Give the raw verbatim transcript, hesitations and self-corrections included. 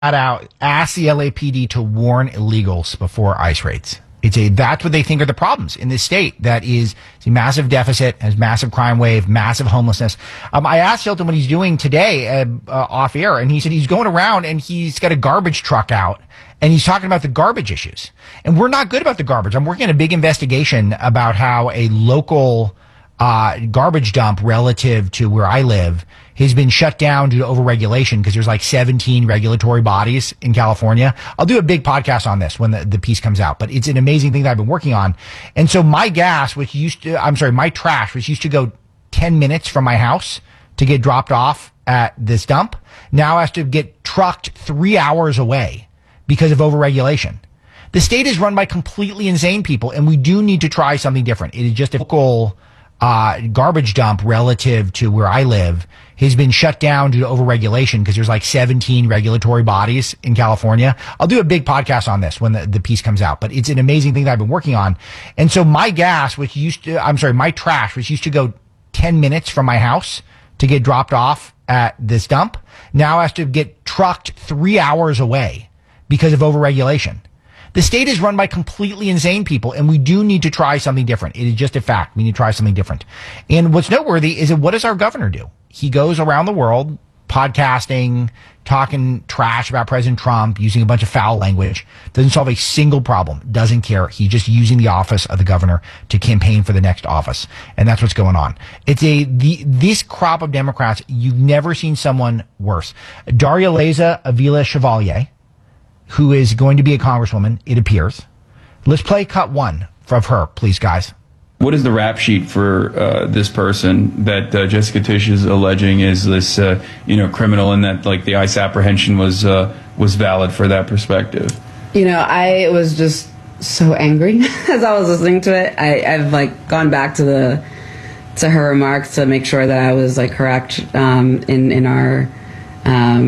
out, ask the L A P D to warn illegals before ICE raids. It's a, that's what they think are the problems in this state. That is a massive deficit, has massive crime wave, massive homelessness. Um, I asked Hilton what he's doing today uh, uh, off air, and he said he's going around and he's got a garbage truck out and he's talking about the garbage issues. And we're not good about the garbage. I'm working on a big investigation about how a local uh, garbage dump relative to where I live has been shut down due to overregulation because there's like seventeen regulatory bodies in California. I'll do a big podcast on this when the, the piece comes out, but it's an amazing thing that I've been working on. And so my gas, which used to, I'm sorry, my trash, which used to go ten minutes from my house to get dropped off at this dump, now has to get trucked three hours away because of overregulation. The state is run by completely insane people, and we do need to try something different. It is just a local uh, garbage dump relative to where I live has been shut down due to overregulation because there's like seventeen regulatory bodies in California. I'll do a big podcast on this when the, the piece comes out, but it's an amazing thing that I've been working on. And so my gas, which used to, I'm sorry, my trash, which used to go ten minutes from my house to get dropped off at this dump, now has to get trucked three hours away because of overregulation. The state is run by completely insane people, and we do need to try something different. It is just a fact. We need to try something different. And what's noteworthy is that what does our governor do? He goes around the world podcasting, talking trash about President Trump, using a bunch of foul language. Doesn't solve a single problem. Doesn't care. He's just using the office of the governor to campaign for the next office. And that's what's going on. It's a, the, this crop of Democrats, you've never seen someone worse. Daria Leza Avila Chevalier, who is going to be a congresswoman, it appears. Let's play cut one of her, please, guys. What is the rap sheet for uh, this person that uh, Jessica Tisch is alleging is this, uh, you know, criminal, and that like the ICE apprehension was uh, was valid for that perspective? You know, I was just so angry as I was listening to it. I, I've like gone back to the to her remarks to make sure that I was like correct um, in in our. Um,